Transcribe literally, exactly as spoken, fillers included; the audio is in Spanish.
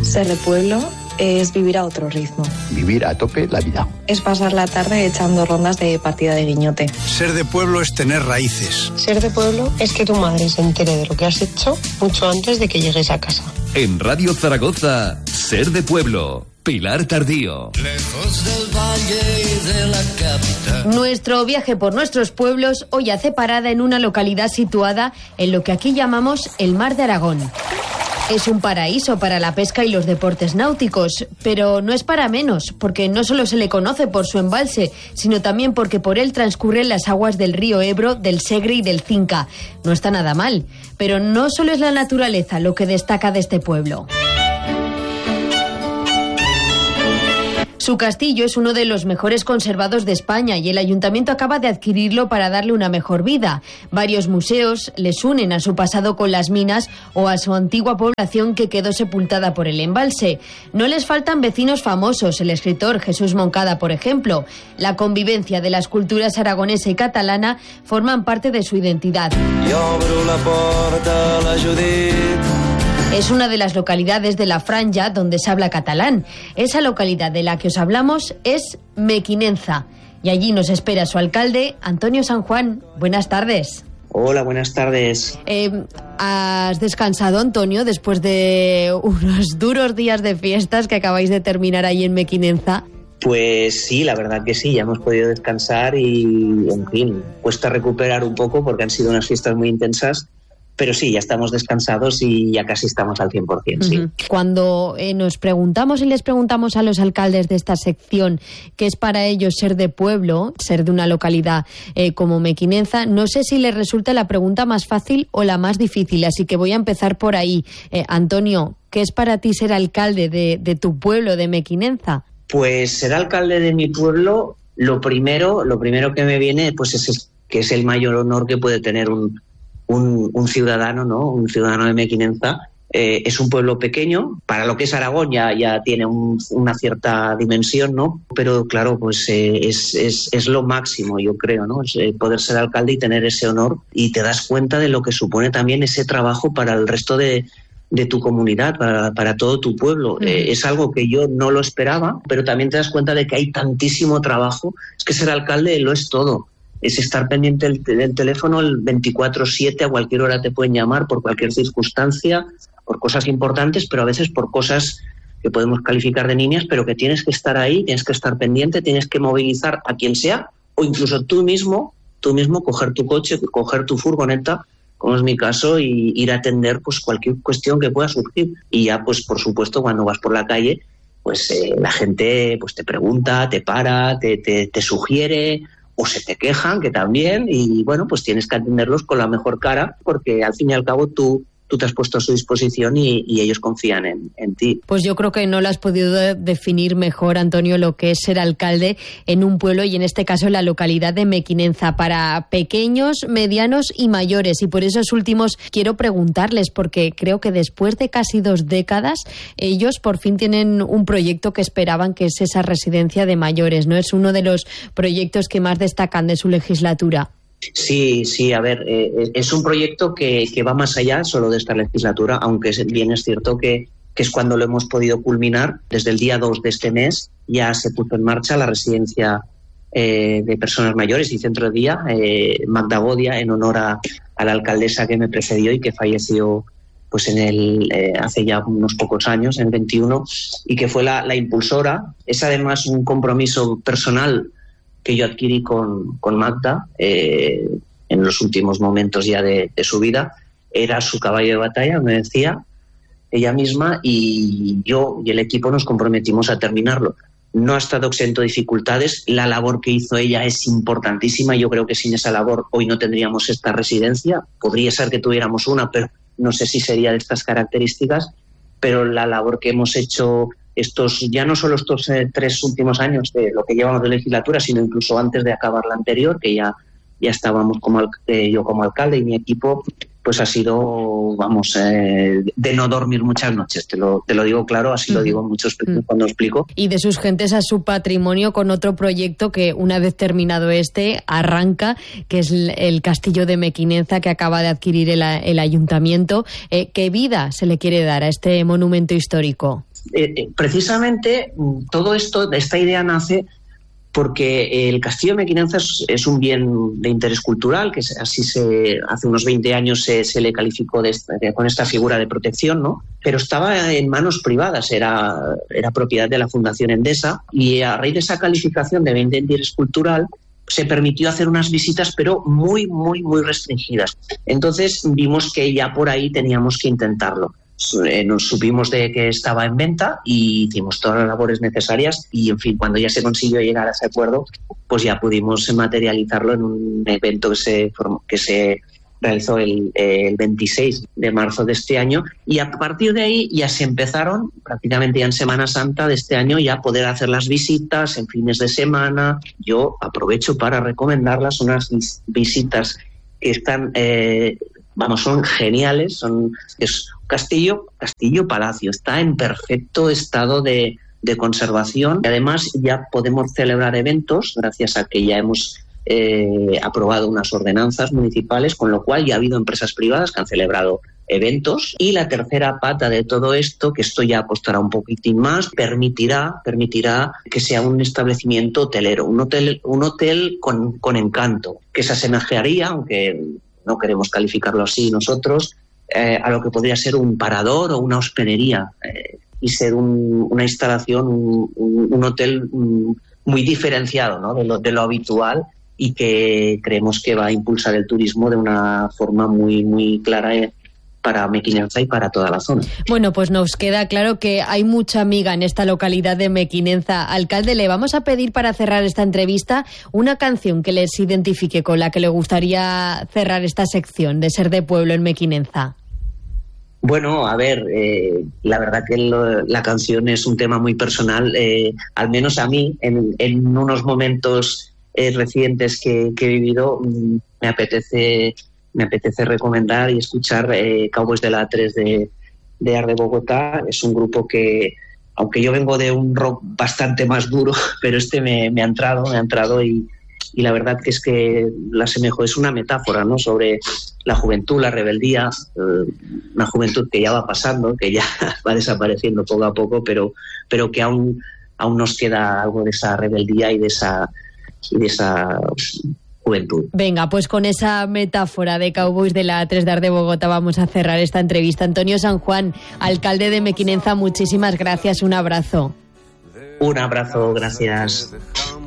Ser de pueblo es vivir a otro ritmo. Vivir a tope la vida. Es pasar la tarde echando rondas de partida de guiñote. Ser de pueblo es tener raíces. Ser de pueblo es que tu madre se entere de lo que has hecho mucho antes de que llegues a casa. En Radio Zaragoza, Ser de pueblo. Pilar Tardío. Lejos del valle y de la capital. Nuestro viaje por nuestros pueblos hoy hace parada en una localidad situada en lo que aquí llamamos el Mar de Aragón. Es un paraíso para la pesca y los deportes náuticos, pero no es para menos, porque no solo se le conoce por su embalse, sino también porque por él transcurren las aguas del río Ebro, del Segre y del Cinca. No está nada mal, pero no solo es la naturaleza lo que destaca de este pueblo. Su castillo es uno de los mejores conservados de España y el ayuntamiento acaba de adquirirlo para darle una mejor vida. Varios museos les unen a su pasado con las minas o a su antigua población que quedó sepultada por el embalse. No les faltan vecinos famosos, el escritor Jesús Moncada, por ejemplo. La convivencia de las culturas aragonesa y catalana forman parte de su identidad. Yo abro la puerta a la Judit. Es una de las localidades de la Franja donde se habla catalán. Esa localidad de la que os hablamos es Mequinenza. Y allí nos espera su alcalde, Antonio San Juan. Buenas tardes. Hola, buenas tardes. Eh, ¿Has descansado, Antonio, después de unos duros días de fiestas que acabáis de terminar ahí en Mequinenza? Pues sí, la verdad que sí, ya hemos podido descansar y, en fin, cuesta recuperar un poco porque han sido unas fiestas muy intensas. Pero sí, ya estamos descansados y ya casi estamos al cien por ciento, sí. Cuando eh, nos preguntamos y les preguntamos a los alcaldes de esta sección qué es para ellos ser de pueblo, ser de una localidad eh, como Mequinenza, no sé si les resulta la pregunta más fácil o la más difícil, así que voy a empezar por ahí. Eh, Antonio, ¿qué es para ti ser alcalde de, de tu pueblo, de Mequinenza? Pues ser alcalde de mi pueblo, lo primero, lo primero que me viene pues es que es el mayor honor que puede tener un Un, un ciudadano, ¿no? Un ciudadano de Mequinenza. Eh, es un pueblo pequeño, para lo que es Aragón ya, ya tiene un, una cierta dimensión, ¿no? Pero claro, pues eh, es, es, es lo máximo, yo creo, ¿no? Es, eh, poder ser alcalde y tener ese honor, y te das cuenta de lo que supone también ese trabajo para el resto de, de tu comunidad, para, para todo tu pueblo. Uh-huh. Eh, es algo que yo no lo esperaba, pero también te das cuenta de que hay tantísimo trabajo. Es que ser alcalde lo es todo. Es estar pendiente del, del teléfono el veinticuatro siete, a cualquier hora te pueden llamar por cualquier circunstancia, por cosas importantes, pero a veces por cosas que podemos calificar de niñas, pero que tienes que estar ahí, tienes que estar pendiente, tienes que movilizar a quien sea, o incluso tú mismo, tú mismo coger tu coche, coger tu furgoneta, como es mi caso, y ir a atender pues cualquier cuestión que pueda surgir. Y ya, pues por supuesto, cuando vas por la calle, pues eh, la gente pues te pregunta, te para, te, te, te sugiere, o se te quejan, que también, y bueno, pues tienes que atenderlos con la mejor cara, porque al fin y al cabo tú, tú te has puesto a su disposición y, y ellos confían en, en ti. Pues yo creo que no lo has podido definir mejor, Antonio, lo que es ser alcalde en un pueblo, y en este caso en la localidad de Mequinenza, para pequeños, medianos y mayores. Y por esos últimos quiero preguntarles, porque creo que después de casi dos décadas, ellos por fin tienen un proyecto que esperaban, que es esa residencia de mayores, ¿no? Es uno de los proyectos que más destacan de su legislatura. Sí, sí, a ver, eh, es un proyecto que, que va más allá solo de esta legislatura, aunque bien es cierto que, que es cuando lo hemos podido culminar. Desde el día dos de este mes ya se puso en marcha la residencia eh, de personas mayores y centro de día, eh, Magda Godia, en honor a, a la alcaldesa que me precedió y que falleció pues en el eh, hace ya unos pocos años, en veintiuno, y que fue la, la impulsora. Es además un compromiso personal que yo adquirí con, con Magda eh, en los últimos momentos ya de, de su vida. Era su caballo de batalla, me decía ella misma, y yo y el equipo nos comprometimos a terminarlo. No ha estado exento de dificultades. La labor que hizo ella es importantísima. Yo creo que sin esa labor hoy no tendríamos esta residencia. Podría ser que tuviéramos una, pero no sé si sería de estas características. Pero la labor que hemos hecho estos, ya no solo estos eh, tres últimos años de lo que llevamos de legislatura, sino incluso antes de acabar la anterior, que ya, ya estábamos como eh, yo como alcalde y mi equipo, pues ha sido, vamos, eh, de no dormir muchas noches, te lo, te lo digo claro, así lo digo mucho cuando explico. Y de sus gentes a su patrimonio con otro proyecto que, una vez terminado este, arranca, que es el Castillo de Mequinenza, que acaba de adquirir el, el ayuntamiento. Eh, ¿Qué vida se le quiere dar a este monumento histórico? Eh, eh, precisamente todo esto, esta idea nace porque el Castillo de Mequinenza es, es un bien de interés cultural, que así se hace unos veinte años se, se le calificó de, de, con esta figura de protección, ¿no? Pero estaba en manos privadas, era, era propiedad de la Fundación Endesa, y a raíz de esa calificación de bien de interés cultural se permitió hacer unas visitas, pero muy, muy, muy restringidas. Entonces vimos que ya por ahí teníamos que intentarlo. Nos supimos de que estaba en venta y hicimos todas las labores necesarias y, en fin, cuando ya se consiguió llegar a ese acuerdo, pues ya pudimos materializarlo en un evento que se, formó, que se realizó el, el veintiséis de marzo de este año, y a partir de ahí ya se empezaron, prácticamente ya en Semana Santa de este año, ya poder hacer las visitas en fines de semana. Yo aprovecho para recomendarlas, unas visitas que están... Eh, Vamos, son geniales, son es castillo, castillo palacio, está en perfecto estado de, de conservación, y además ya podemos celebrar eventos gracias a que ya hemos eh, aprobado unas ordenanzas municipales, con lo cual ya ha habido empresas privadas que han celebrado eventos. Y la tercera pata de todo esto, que esto ya costará un poquitín más, permitirá, permitirá que sea un establecimiento hotelero, un hotel, un hotel con, con encanto, que se asemejaría, aunque no queremos calificarlo así nosotros, eh, a lo que podría ser un parador o una hospedería, eh, y ser un, una instalación, un, un hotel um, muy diferenciado, ¿no?, de lo, de lo habitual, y que creemos que va a impulsar el turismo de una forma muy, muy clara eh, para Mequinenza y para toda la zona. Bueno, pues nos queda claro que hay mucha miga en esta localidad de Mequinenza. Alcalde, le vamos a pedir, para cerrar esta entrevista, una canción que les identifique, con la que le gustaría cerrar esta sección de Ser de Pueblo en Mequinenza. Bueno, a ver, eh, la verdad que lo, la canción es un tema muy personal, eh, al menos a mí, en, en unos momentos eh, recientes que, que he vivido, mm, me apetece... Me apetece recomendar y escuchar eh, Cowboys de la A tres de, de Ar de Bogotá. Es un grupo que, aunque yo vengo de un rock bastante más duro, pero este me, me ha entrado, me ha entrado y, y la verdad que es que la asemejo, es una metáfora, ¿no?, sobre la juventud, la rebeldía, eh, una juventud que ya va pasando, que ya va desapareciendo poco a poco, pero, pero que aún, aún nos queda algo de esa rebeldía y de esa, y de esa juventud. Venga, pues con esa metáfora de Cowboys de la A tres de Ar de Bogotá vamos a cerrar esta entrevista. Antonio San Juan, alcalde de Mequinenza, muchísimas gracias, un abrazo. Un abrazo, gracias.